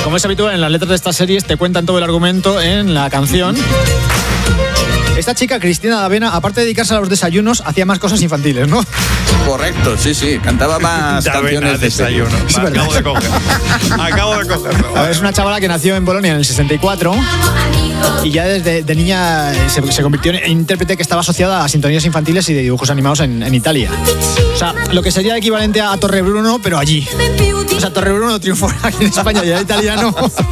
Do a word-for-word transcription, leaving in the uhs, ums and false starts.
como es habitual en las letras de estas series, te cuentan todo el argumento en la canción. Esta chica, Cristina D'Avena, aparte de dedicarse a los desayunos, hacía más cosas infantiles, ¿no? Correcto, sí, sí. Cantaba más canciones de desayuno. serie. Va, acabo de coger. Acabo de cogerlo. A ver, es una chavala que nació en Bolonia en el sesenta y cuatro y ya desde de niña se, se convirtió en intérprete que estaba asociada a sintonías infantiles y de dibujos animados en, en Italia. O sea, lo que sería equivalente a Torre Bruno, pero allí. O sea, Torre Bruno triunfó aquí en España y era italiano.